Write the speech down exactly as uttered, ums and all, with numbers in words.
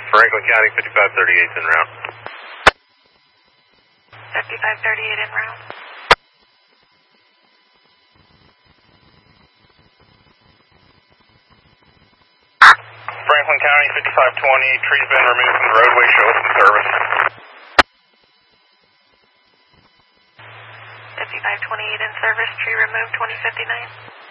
Franklin County, fifty-five thirty-eight en route. fifty-five thirty-eight en route. Franklin County, fifty-five twenty, tree's been removed from the roadway, show us in service. fifty-five twenty-eight in service, tree removed, twenty fifty-nine.